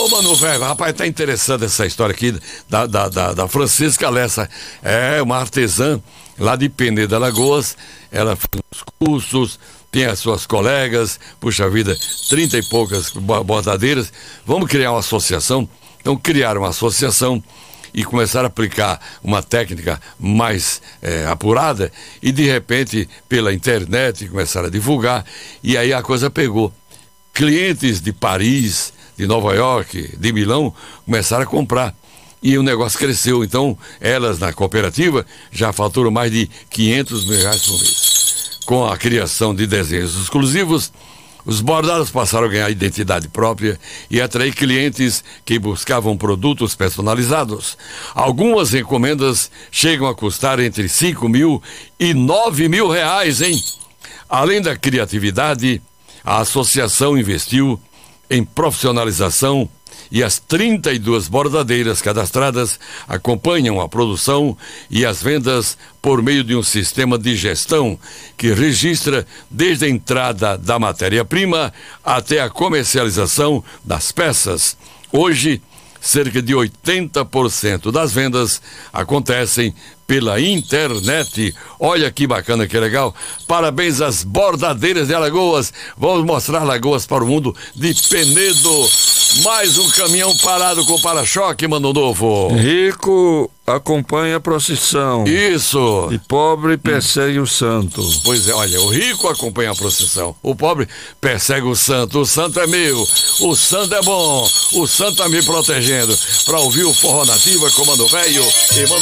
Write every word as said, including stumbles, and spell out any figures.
Ô, mano, velho, rapaz, tá interessante essa história aqui da, da, da, da Francisca Lessa. É uma artesã lá de Penedo, Alagoas. Ela faz os cursos, tem as suas colegas, puxa vida, trinta e poucas bordadeiras. Vamos criar uma associação? Então, criaram uma associação e começaram a aplicar uma técnica mais é, apurada e, de repente, pela internet, começaram a divulgar e aí a coisa pegou. Clientes de Paris, de Nova York, de Milão, começaram a comprar. E o negócio cresceu. Então, elas na cooperativa já faturam mais de quinhentos mil reais por mês. Com a criação de desenhos exclusivos, os bordados passaram a ganhar identidade própria e atrair clientes que buscavam produtos personalizados. Algumas encomendas chegam a custar entre cinco mil e nove mil reais, hein? Além da criatividade, a associação investiu em profissionalização e as trinta e duas bordadeiras cadastradas acompanham a produção e as vendas por meio de um sistema de gestão que registra desde a entrada da matéria-prima até a comercialização das peças. Hoje, cerca de oitenta por cento das vendas acontecem pela internet. Olha que bacana, que legal. Parabéns às bordadeiras de Alagoas. Vamos mostrar Alagoas para o mundo de Penedo. Mais um caminhão parado com para-choque, mano novo. Rico acompanha a procissão. Isso. E pobre persegue hum. o santo. Pois é, olha, o rico acompanha a procissão. O pobre persegue o santo. O santo é meu. O santo é bom. O santo tá me protegendo. Pra ouvir o Forró Nativa, Comando Velho e Mano